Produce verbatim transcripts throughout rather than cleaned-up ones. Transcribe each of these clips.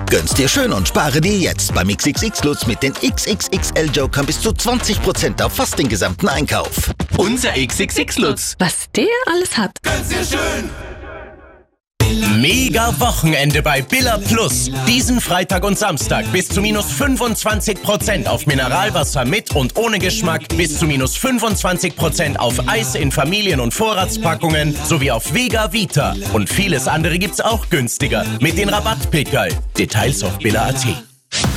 Gönn's dir schön und spare dir jetzt beim X X X-Lutz mit den X X X L-Jokern bis zu zwanzig Prozent auf fast den gesamten Einkauf. Unser X X X-Lutz. Was der alles hat. Gönn's dir schön. Mega Wochenende bei Billa Plus. Diesen Freitag und Samstag bis zu minus fünfundzwanzig Prozent auf Mineralwasser mit und ohne Geschmack, bis zu minus fünfundzwanzig Prozent auf Eis in Familien- und Vorratspackungen sowie auf Vega Vita. Und vieles andere gibt's auch günstiger mit den Rabattpickerl. Details auf billa punkt at.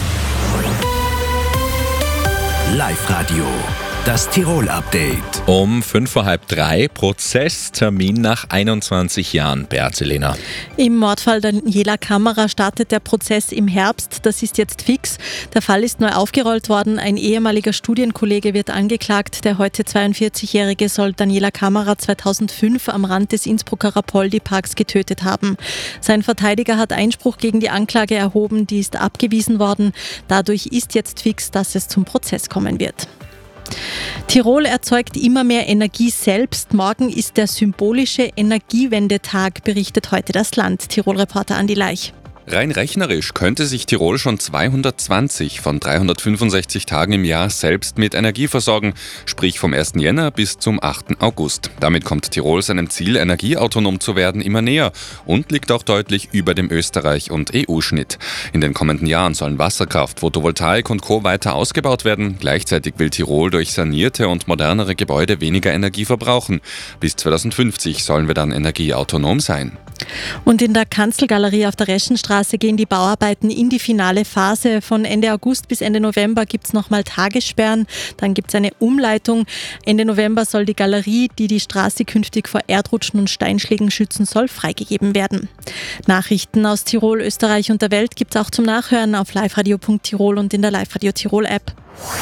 Live-Radio, das Tirol-Update. Um fünf vor halb drei, Prozesstermin nach einundzwanzig Jahren. Berzelena. Im Mordfall Daniela Kammerer startet der Prozess im Herbst. Das ist jetzt fix. Der Fall ist neu aufgerollt worden. Ein ehemaliger Studienkollege wird angeklagt. Der heute zweiundvierzigjährige soll Daniela Kammerer zweitausendfünf am Rand des Innsbrucker Rapoldi-Parks getötet haben. Sein Verteidiger hat Einspruch gegen die Anklage erhoben. Die ist abgewiesen worden. Dadurch ist jetzt fix, dass es zum Prozess kommen wird. Tirol erzeugt immer mehr Energie selbst. Morgen ist der symbolische Energiewendetag, berichtet heute das Land. Tirol-Reporter Andi Leich. Rein rechnerisch könnte sich Tirol schon zweihundertzwanzig von dreihundertfünfundsechzig Tagen im Jahr selbst mit Energie versorgen, sprich vom ersten Jänner bis zum achten August. Damit kommt Tirol seinem Ziel, energieautonom zu werden, immer näher und liegt auch deutlich über dem Österreich- und E U-Schnitt. In den kommenden Jahren sollen Wasserkraft, Photovoltaik und Co. weiter ausgebaut werden. Gleichzeitig will Tirol durch sanierte und modernere Gebäude weniger Energie verbrauchen. Bis zweitausendfünfzig sollen wir dann energieautonom sein. Und in der Kanzelgalerie auf der Reschenstraße gehen die Bauarbeiten in die finale Phase. Von Ende August bis Ende November gibt es nochmal Tagessperren. Dann gibt es eine Umleitung. Ende November soll die Galerie, die die Straße künftig vor Erdrutschen und Steinschlägen schützen soll, freigegeben werden. Nachrichten aus Tirol, Österreich und der Welt gibt es auch zum Nachhören auf liveradio punkt tirol und in der Live-Radio Tirol-App.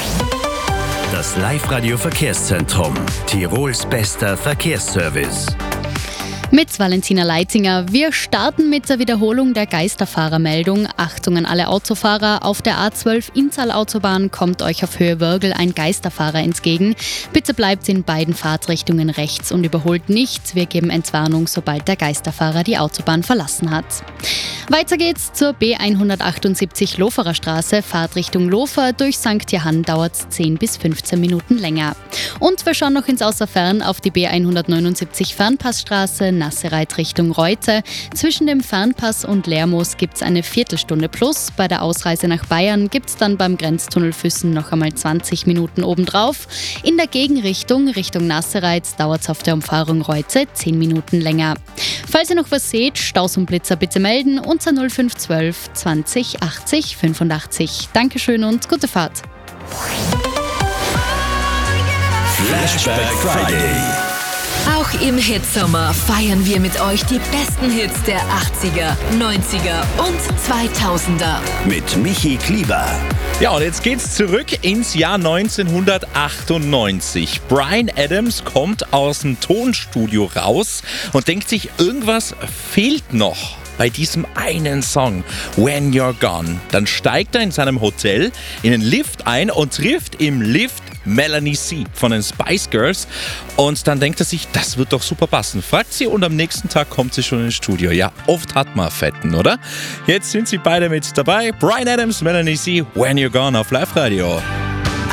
Das Live-Radio Verkehrszentrum. Tirols bester Verkehrsservice. Mit Valentina Leitzinger. Wir starten mit der Wiederholung der Geisterfahrermeldung. Achtung an alle Autofahrer. Auf der A zwölf Inntal-Autobahn kommt euch auf Höhe Wörgl ein Geisterfahrer entgegen. Bitte bleibt in beiden Fahrtrichtungen rechts und überholt nicht. Wir geben Entwarnung, sobald der Geisterfahrer die Autobahn verlassen hat. Weiter geht's zur B hundertachtundsiebzig Loferer Straße. Fahrtrichtung Lofer. Durch Sankt Johann dauert es zehn bis fünfzehn Minuten länger. Und wir schauen noch ins Außerfern auf die B hundertneunundsiebzig Fernpassstraße. Nassereit Richtung Reute. Zwischen dem Fernpass und Lermoos gibt es eine Viertelstunde plus. Bei der Ausreise nach Bayern gibt es dann beim Grenztunnel Füssen noch einmal zwanzig Minuten obendrauf. In der Gegenrichtung, Richtung Nassereit, dauert es auf der Umfahrung Reute zehn Minuten länger. Falls ihr noch was seht, Staus und Blitzer bitte melden unter null fünf eins zwei zwanzig achtzig fünfundachtzig. Dankeschön und gute Fahrt. Flashback Friday. Auch im Hitsommer feiern wir mit euch die besten Hits der achtziger, neunziger und zweitausender. Mit Michi Klieber. Ja, und jetzt geht's zurück ins Jahr neunzehnhundertachtundneunzig. Bryan Adams kommt aus dem Tonstudio raus und denkt sich, irgendwas fehlt noch bei diesem einen Song, When You're Gone. Dann steigt er in seinem Hotel in den Lift ein und trifft im Lift Melanie C. von den Spice Girls. Und dann denkt er sich, das wird doch super passen. Fragt sie und am nächsten Tag kommt sie schon ins Studio. Ja, oft hat man Fetten, oder? Jetzt sind sie beide mit dabei. Bryan Adams, Melanie C. When You're Gone auf Live Radio.